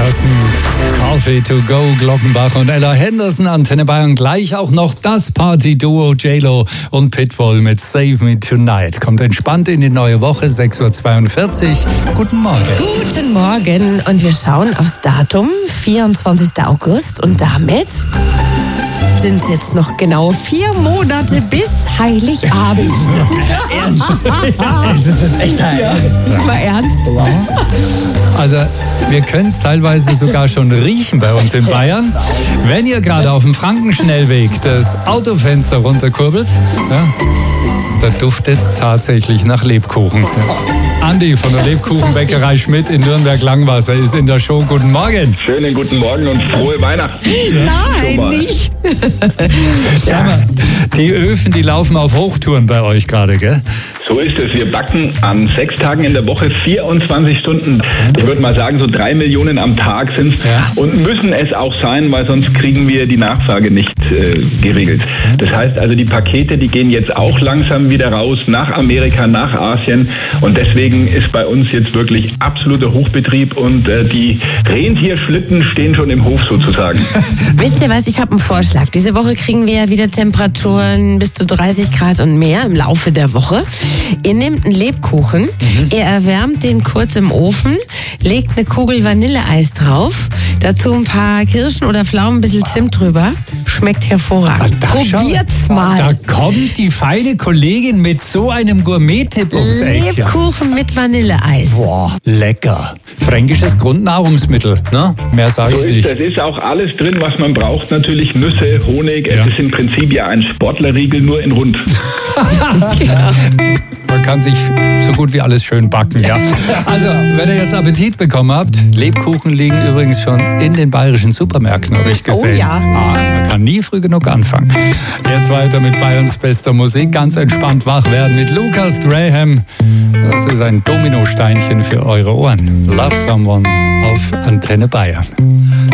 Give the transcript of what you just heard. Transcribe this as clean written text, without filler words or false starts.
ersten Coffee to go, Glockenbach und Ella Henderson, Antenne Bayern. Gleich auch noch das Party-Duo J-Lo und Pitbull mit Save Me Tonight. Kommt entspannt in die neue Woche, 6.42 Uhr. Guten Morgen. Guten Morgen und wir schauen aufs Datum, 24. August und damit sind es jetzt noch genau 4 Monate bis Heiligabend. Ist das jetzt echt ernst? Das war ernst. Also, wir können es teilweise sogar schon riechen bei uns in Bayern. Wenn ihr gerade auf dem Frankenschnellweg das Autofenster runterkurbelt, ja, da duftet es tatsächlich nach Lebkuchen. Andi von der Lebkuchenbäckerei Schmidt in Nürnberg-Langwasser ist in der Show. Guten Morgen. Schönen guten Morgen und frohe Weihnachten. Nein, nicht. Sag mal, die Öfen, die laufen auf Hochtouren bei euch gerade, gell? So ist es. Wir backen an 6 Tagen in der Woche 24 Stunden. Ich würde mal sagen, so 3 Millionen am Tag sind es. Ja. Und müssen es auch sein, weil sonst kriegen wir die Nachfrage nicht geregelt. Das heißt also, die Pakete, die gehen jetzt auch langsam wieder raus nach Amerika, nach Asien. Und deswegen ist bei uns jetzt wirklich absoluter Hochbetrieb und die Rentierschlitten stehen schon im Hof sozusagen. Wisst ihr was, ich habe einen Vorschlag. Diese Woche kriegen wir ja wieder Temperaturen bis zu 30 Grad und mehr im Laufe der Woche. Ihr nehmt einen Lebkuchen, ihr erwärmt den kurz im Ofen, legt eine Kugel Vanilleeis drauf, dazu ein paar Kirschen oder Pflaumen, ein bisschen Zimt drüber. Schmeckt hervorragend. Probiert's mal. Da kommt die feine Kollegin mit so einem Gourmet-Tipp ums Eck. Lebkuchen mit Vanilleeis. Boah, lecker. Fränkisches Grundnahrungsmittel, ne? Mehr sage So ich ist nicht. es. Ist auch alles drin, was man braucht. Natürlich Nüsse, Honig. Ja. Es ist im Prinzip ja ein Sportlerriegel, nur in rund. Man kann sich so gut wie alles schön backen, ja. Also, wenn ihr jetzt Appetit bekommen habt, Lebkuchen liegen übrigens schon in den bayerischen Supermärkten, habe ich gesehen. Oh ja. Man kann nie früh genug anfangen. Jetzt weiter mit Bayerns bester Musik. Ganz entspannt wach werden mit Lucas Graham. Das ist ein Dominosteinchen für eure Ohren. Love Someone auf Antenne Bayern.